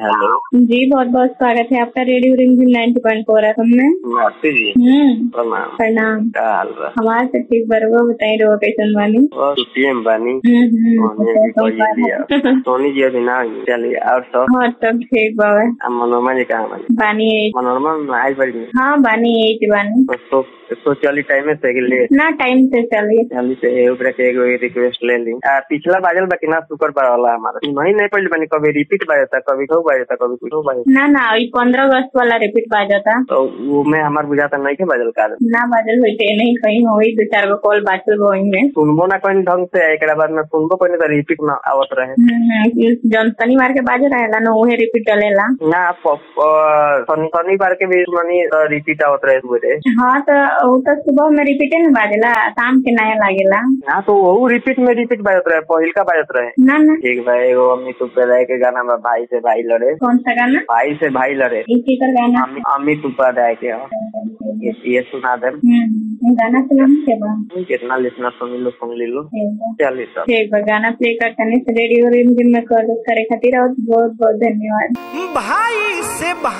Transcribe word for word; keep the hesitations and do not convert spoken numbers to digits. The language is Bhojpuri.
हेलो जी, बहुत बहुत स्वागत है आपका रेडियो रिमझिम नाइन्टी पॉइंट फोर एफ एम में। नमस्ते जी। हम्म प्रणाम। प्रणाम। क्या हाल बा? हमारे से ठीक बरगो बताई रहो कैसन बानी। और छुट्टी में बानी। हम्म सोनी जी को ये लिया। सोनी जी अभी ना आई। चलिए और सब और सब ठीक बावे। अब मनोरमा जी कहाँ बानी? बानी है। मनोरमा में आई बड़ी नहीं। हाँ बानी है बानी। तो तो चली टाइम से ले ना टाइम से चलिए। चली से ऊपर के एक रिक्वेस्ट ले ली। आ, पिछला बाजल बाकी ना सुपर बार वाला हमारा नहीं नहीं पड़ी बनी। कभी रिपीट बाजता कभी तो बाजता कभी कुछ बाजता। ना ना ये पंद्रह अगस्त वाला रिपीट बाजता। तो वो में हमार बुझाता नहीं के बाजल का ना बाजल होते नहीं कहीं हुई दो चार गो कॉल बाचल गई में सुनबो ना कोई ढंग से एक बाद में सुनबो कोई तो रिपीट ना आवत रहे। जन शनिवार के बाजे रहेला ना वही रिपीट डलेला ना शनिवार के भी मनी रिपीट आवत रहे हुए। हाँ तो वो तो सुबह में रिपीटे में बाजेला शाम के नया लागेला। हाँ तो वो रिपीट में रिपीट बाजत रहे पहिल का बाजत रहे। ना ना ठीक भाई वो अमित उपाध्याय के गाना में भाई से भाई लड़े। कौन सा गाना? भाई से भाई लड़े। इसी का गाना अमित उपाध्याय के ये, ये सुना दे। गाना सुना के बाद कितना लिसनर सुन लो सुन ली लो चलिए सब ठीक है। गाना प्ले करने से रेडियो रिमझिम में कॉल करे खातिर बहुत बहुत धन्यवाद। भाई से